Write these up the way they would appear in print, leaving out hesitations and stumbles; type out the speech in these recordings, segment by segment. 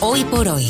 Hoy por hoy.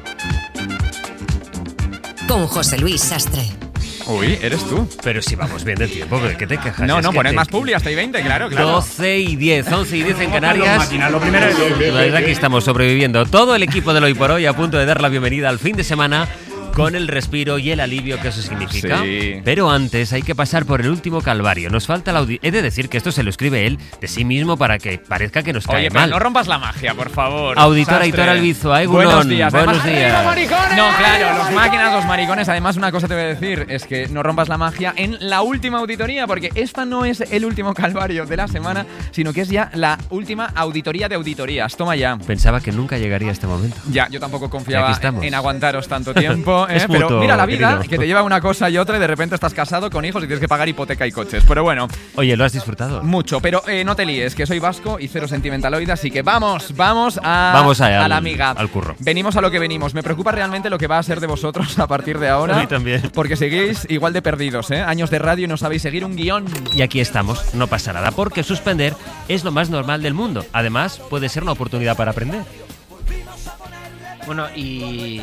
Con José Luis Sastre. Uy, eres tú. Pero si vamos bien de tiempo, ¿de qué te quejas? No, poned más publi hasta y 20, claro. 12 y 10, 11 y 10 en Canarias. Lo primero es... Aquí estamos sobreviviendo. Todo el equipo del Hoy por Hoy a punto de dar la bienvenida al fin de semana con el respiro y el alivio que eso significa. Sí. Pero antes hay que pasar por el último calvario. Nos falta la He de decir que esto se lo escribe él de sí mismo para que parezca que nos cae Oye, mal. pero no rompas la magia, por favor. Auditor Sastre. Aitor Albizu, Buenos días. Buenos Además, días. ¡arriba, maricones! No, claro, los máquinas, los maricones. Además, una cosa te voy a decir, es que no rompas la magia en la última auditoría, porque esta no es el último calvario de la semana, sino que es ya la última auditoría de auditorías. Toma ya. Pensaba que nunca llegaría a este momento. Ya, yo tampoco Y confiaba aquí estamos. en aguantaros tanto tiempo. Es Pero mutuo, mira la vida, querido. que te lleva una cosa y otra y de repente estás casado con hijos y tienes que pagar hipoteca y coches. Pero bueno, Oye, ¿lo has disfrutado? mucho. Pero no te líes, que soy vasco y cero sentimentaloide, así que vamos a la amiga. Al curro. Venimos a lo que venimos. Me preocupa realmente lo que va a ser de vosotros a partir de ahora. A mí también. Porque seguís igual de perdidos, ¿eh? Años de radio y no sabéis seguir un guión. Y aquí estamos, no pasa nada, porque suspender es lo más normal del mundo. Además, puede ser una oportunidad para aprender. Bueno, y...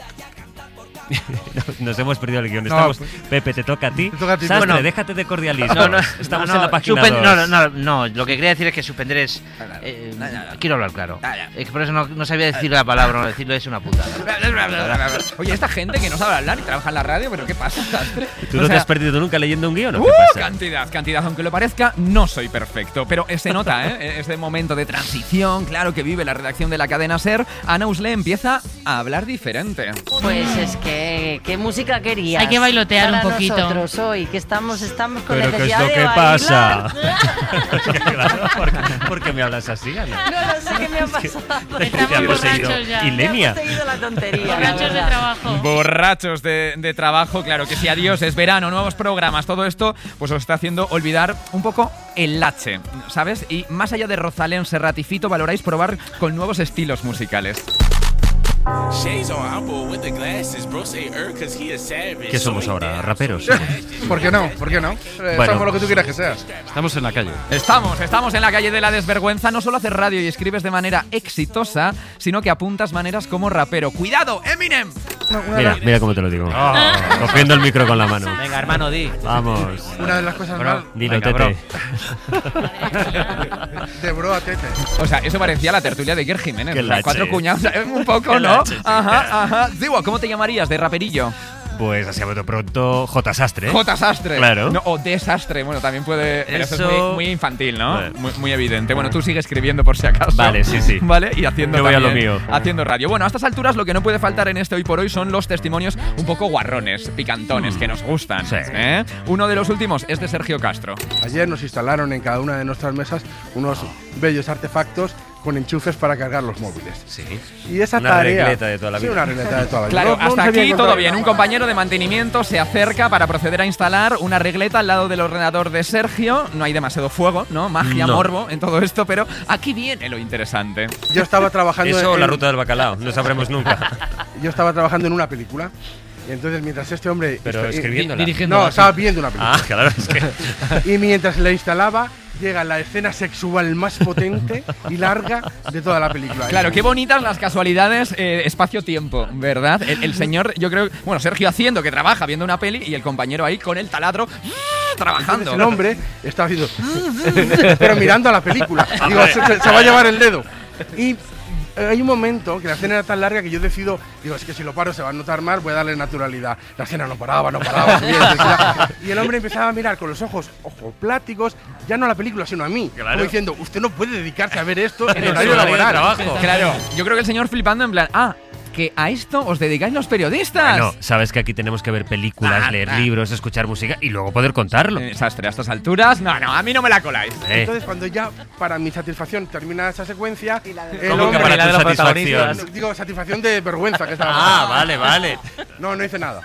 Nos hemos perdido el guión. No, Estamos, pues- Pepe, te toca a ti. Te toca a ti. Sastre, Bueno. déjate de cordialismo. Estamos en no, la página 2. No, lo que quería decir es que suspender es... quiero hablar claro. Es que por eso no sabía decir la palabra, no decirlo es una putada. Oye, esta gente que no sabe hablar y trabaja en la radio, ¿pero qué pasa, Sastre? ¿Tú O no te sea, has perdido nunca leyendo un guión o qué pasa? Cantidad. Aunque lo parezca, no soy perfecto. Pero se nota, ¿eh? Este momento de transición, claro, que vive la redacción de la cadena SER. Ana Usle empieza a hablar diferente. Pues es que, ¿qué música querías? Hay que bailotear para un poquito. Nosotros hoy, que estamos con ¿Pero qué es necesidad lo de que bailar. pasa? Claro, ¿por qué me hablas así, Ana? No lo sé qué me ha pasado. Estamos Te ha poseído borrachos ya. Ilenia. Me ha seguido la tontería. Borrachos la de verdad. trabajo. Borrachos de trabajo, claro que sí, adiós, es verano, nuevos programas, todo esto pues os está haciendo olvidar un poco el lache, ¿sabes? Y más allá de Rosalén, Serrat y Fito, valoráis probar con nuevos estilos musicales. ¿Qué somos ahora? ¿Raperos? ¿Por qué no? Bueno. Somos lo que tú quieras que seas. Estamos en la calle. Estamos en la calle de la desvergüenza. No solo haces radio y escribes de manera exitosa, sino que apuntas maneras como rapero. ¡Cuidado, Eminem! Mira cómo te lo digo. Cogiendo el micro con la mano. Venga, hermano, di. Vamos. Una de las cosas Bro. mal Dilo, Venga, Tete. de bro a tete. O sea, eso parecía la tertulia de Iker Jiménez. Qué O sea, lache. cuatro cuñados, un poco, Qué ¿no? lache, sí. Ajá. Digo, ¿cómo te llamarías de raperillo? Pues así a bote pronto, J. Sastre. J. Sastre. Claro. No, o desastre. Bueno, también puede. Pero eso es Eso- muy infantil, ¿no? Bueno. Muy evidente. Bueno, tú sigue escribiendo por si acaso. Vale, sí. Vale, y haciendo Yo voy a lo también- mío. Haciendo radio. Bueno, a estas alturas lo que no puede faltar en este Hoy por Hoy son los testimonios un poco guarrones, picantones, que nos gustan. Sí. ¿eh? Uno de los últimos es de Sergio Castro. Ayer nos instalaron en cada una de nuestras mesas unos bellos artefactos con enchufes para cargar los móviles. Sí. Y esa Una tarea. regleta de toda la Sí, vida. una regleta de toda la vida. Claro, No hasta sabía aquí encontrar- todo bien. Un compañero de mantenimiento se acerca para proceder a instalar una regleta al lado del ordenador de Sergio. No hay demasiado fuego, ¿no? Magia, No. morbo en todo esto, pero aquí viene lo interesante. Yo estaba trabajando Eso o en, la ruta del bacalao, no sabremos nunca. yo estaba trabajando en una película. Y entonces mientras este hombre Pero insta- escribiéndola. No, estaba viendo una película. Ah, claro, es que... Y mientras la instalaba, llega la escena sexual más potente y larga de toda la película. Claro, qué bonitas las casualidades espacio-tiempo, ¿verdad? El señor, yo creo, bueno, Sergio haciendo que trabaja viendo una peli y el compañero ahí con el taladro trabajando. El hombre estaba haciendo. Pero mirando a la película. Digo, se va a llevar el dedo. Y hay un momento que la escena era tan larga que yo decido, digo, es que si lo paro se va a notar más, voy a darle naturalidad. La escena no paraba, seguía. Y el hombre empezaba a mirar con los ojos pláticos, ya no a la película, sino a mí. Claro. Como diciendo, usted no puede dedicarse a ver esto en En horario su horario de laboral. trabajo. Claro, yo creo que el señor flipando en plan, que a esto os dedicáis los periodistas. Bueno, sabes que aquí tenemos que ver películas, leer libros, escuchar música y luego poder contarlo. Desastre, a estas alturas. No, a mí no me la coláis. Entonces, cuando ya, para mi satisfacción, termina esa secuencia, el ¿Cómo que hombre- para la de tu los satisfacción? protagonistas. Digo, satisfacción de vergüenza que estaba. Ah, vale. No hice nada.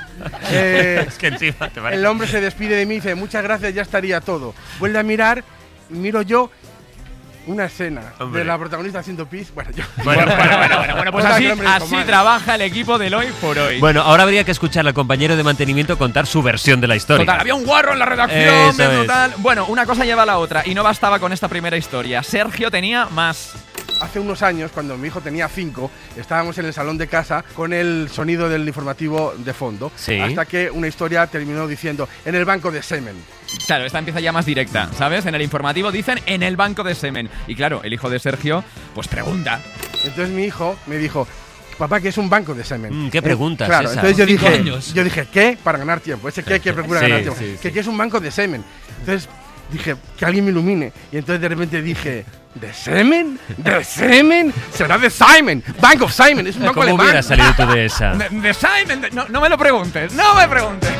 Es que encima te parece... El hombre se despide de mí y dice, muchas gracias, ya estaría todo. Vuelve a mirar, miro yo una escena Hombre. de la protagonista haciendo pis. Bueno, yo. Bueno, pues Total, así, que el hombre dijo, así "Madre". trabaja el equipo del Hoy por Hoy. Bueno, ahora habría que escuchar al compañero de mantenimiento contar su versión de la historia. Total, había un guarro en la redacción, Eso de es. total. Bueno, una cosa lleva a la otra y no bastaba con esta primera historia. Sergio tenía más. hace unos años, cuando mi hijo tenía 5, estábamos en el salón de casa con el sonido del informativo de fondo, Sí. hasta que una historia terminó diciendo, en el banco de semen. Claro, esta empieza ya más directa, ¿sabes? En el informativo dicen en el banco de semen. Y claro, el hijo de Sergio, pues pregunta. Entonces mi hijo me dijo, papá, ¿qué es un banco de semen? ¿Qué pregunta es Claro, esa? entonces 5 años. yo dije, ¿qué? Para ganar tiempo. Ese qué que procura Sí, ganar tiempo. sí, ¿Qué es un banco de semen? Entonces dije, que alguien me ilumine. Y entonces de repente dije, ¿de semen? ¿De semen? Será de Simon. Bank of Simon. Es un banco ¿Cómo alemán. hubiera salido tú de esa? De Simon, no me lo preguntes, no me preguntes.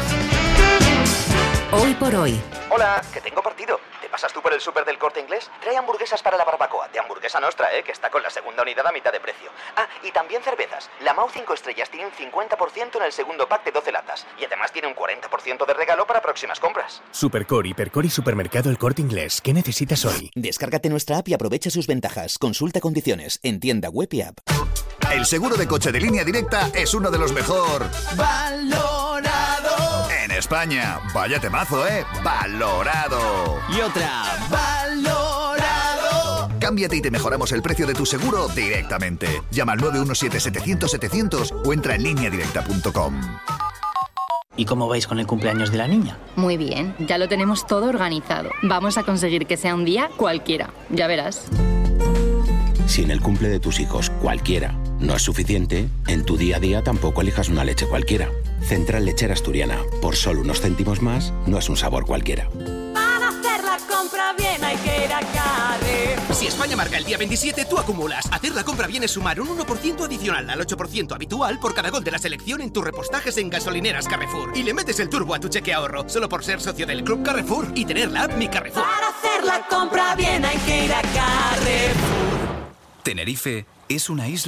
Hoy por hoy. Hola, que tengo partido. ¿Te pasas tú por el súper del Corte Inglés? Trae hamburguesas para la barbacoa, de Hamburguesa Nostra, que está con la segunda unidad a mitad de precio. Ah, y también cervezas. La Mau 5 estrellas tiene un 50% en el segundo pack de 12 latas. Y además tiene un 40% de regalo para próximas compras. Supercore, Hipercore y Supermercado El Corte Inglés. ¿Qué necesitas hoy? Descárgate nuestra app y aprovecha sus ventajas. Consulta condiciones en tienda web y app. El seguro de coche de Línea Directa es uno de los mejor valorado en España. Vaya temazo, valorado. Y otra, valorado. Cámbiate y te mejoramos el precio de tu seguro directamente. Llama al 917-700-700 o entra en lineadirecta.com. ¿Y cómo vais con el cumpleaños de la niña? Muy bien, ya lo tenemos todo organizado. Vamos a conseguir que sea un día cualquiera, ya verás. Si en el cumple de tus hijos cualquiera no es suficiente, en tu día a día tampoco elijas una leche cualquiera. Central Lechera Asturiana, por solo unos céntimos más, no es un sabor cualquiera. Para hacer la compra bien hay que ir a Carrefour. Si España marca el día 27, tú acumulas. Hacer la compra bien es sumar un 1% adicional al 8% habitual por cada gol de la selección en tus repostajes en gasolineras Carrefour. Y le metes el turbo a tu cheque ahorro, solo por ser socio del Club Carrefour y tener la app Mi Carrefour. Para hacer la compra bien hay que ir a Carrefour. Tenerife es una isla